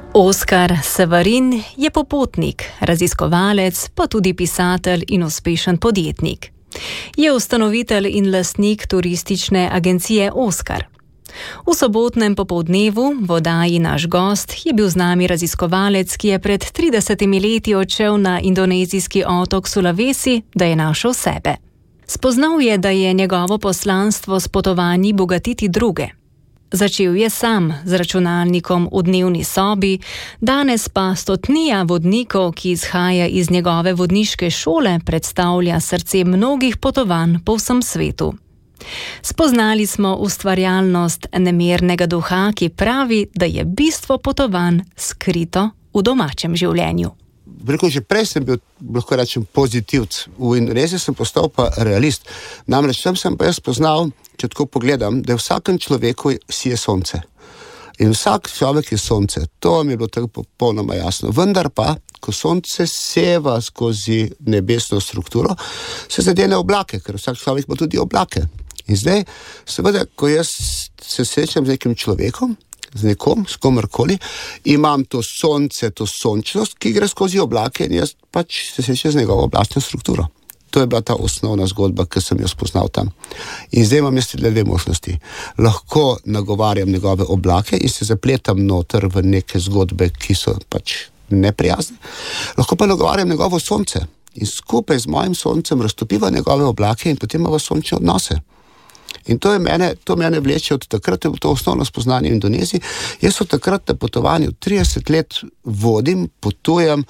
Oskar Severin je popotnik, raziskovalec, pa tudi pisatelj in uspešen podjetnik. Je ustanovitelj in lastnik turistične agencije Oskar. V sobotnem popoldnevu v oddaji Naš gost je bil z nami raziskovalec, ki je pred 30 leti odšel na indonezijski otok Sulawesi, da je našel sebe. Spoznal je, da je njegovo poslanstvo s potovanji bogatiti druge. Začel je sam z računalnikom v dnevni sobi, danes pa stotnija vodnikov, ki izhaja iz njegove vodniške šole, predstavlja srce mnogih potovanj po vsem svetu. Spoznali smo ustvarjalnost nemernega duha, ki pravi, da je bistvo potovanj skrito v domačem življenju. Že prej sem bil, lahko rečem, pozitivc. V Indoneziji sem postal pa realist. Namreč tam sem pa jaz spoznal, če tako pogledam, da v vsakem človeku sije sonce. In vsak človek je sonce. To mi je bilo tako popolnoma jasno. Vendar pa, ko sonce seva skozi nebesno strukturo, se zadene oblake, ker vsak človek ima tudi oblake. In zdaj, seveda, ko jaz se srečam z nekim človekom, z nekom, s komorkoli, imam to sonce, to sončnost, ki gre skozi oblake in jaz pač se srečam z njegovo oblastno strukturo. To je bila ta osnovna zgodba, ki sem jo spoznal tam. In zdaj imam jaz dve možnosti. Lahko nagovarjam njegove oblake in se zapletam noter v neke zgodbe, ki so pač neprijazne. Lahko pa nagovarjam njegovo sonce in skupaj z mojim soncem raztopiva njegove oblake in potem imamo sončne odnose. In to mene vleče od takrat, je to osnovno spoznanje v Indoneziji. Jaz od takrat na potovanju 30 let vodim, potujem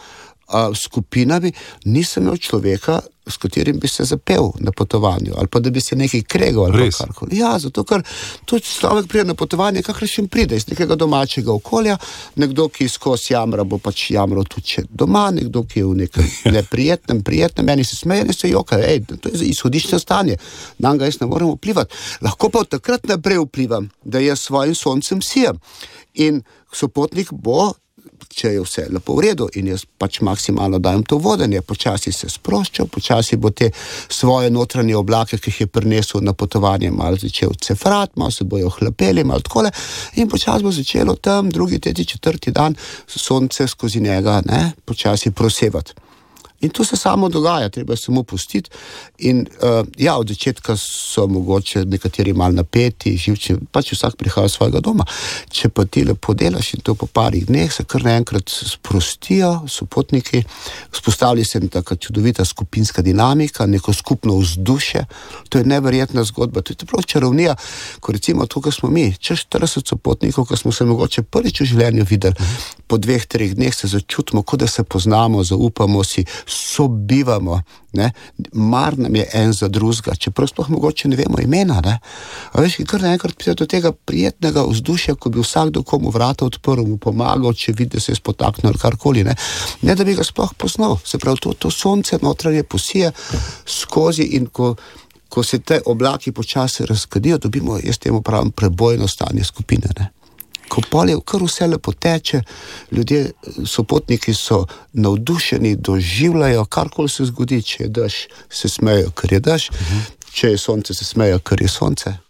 skupinami, nisem imel človeka, s katerim bi se zapel na potovanju, ali pa da bi se nekaj kregal, ali pa karkoli. Ja, zato ker tudi človek pride na potovanje, kakor še pride iz nekega domačega okolja, nekdo, ki skozi jamra, bo pač jamral tudi doma, nekdo, ki je v nekem prijetnem, meni se smeje, ne se joka, to je izhodiščno stanje, na ga jaz ne morem vplivati. Lahko pa od takrat naprej vplivam, da jaz svojim soncem sijem. In sopotnik bo, če je vse lepo v redu in jaz pač maksimalno dajem to vodenje, počasi se sproščal, počasi bo te svoje notranje oblake, ki jih je prinesel na potovanje, malo začel cefrat, malo se bojo hlapeli, malo takole in počasi bo začelo tam drugi, tretji, četrti dan sonce skozi njega, počasi prosevati. In to se samo dogaja, treba samo pustiti. In od začetka so mogoče nekateri malo napeti, živčni, pač vsak prihaja svojega doma. Če pa ti lepo delaš in to po parih dneh, se kar naenkrat sprostijo sopotniki, vzpostavlja se taka čudovita skupinska dinamika, neko skupno vzdušje. To je neverjetna zgodba, to je prav čarovnija, ko recimo to, ko smo mi, čez 40 sopotnikov, ko smo se mogoče prvič v življenju videli, po 2-3 dneh se začutimo, kot da se poznamo, zaupamo si, sobivamo, mar nam je en za drugega, čeprav sploh mogoče ne vemo imena, A veš, kar naenkrat pride do tega prijetnega vzdušja, ko bi vsakdo komu vrata odprl, mu pomagal, če vidi, da se je spotaknil ali karkoli, ne da bi ga sploh poznal. Se pravi, to sonce notranje posije skozi in ko se te oblaki počasi razkadijo, dobimo, jaz temu pravim, prebojno stanje skupine, Ko polje, kar vse lepo teče, ljudje, sopotniki so navdušeni, doživljajo, karkoli se zgodi, če je dež, se smejo, ker je dež, če je sonce, se smejo, ker je sonce.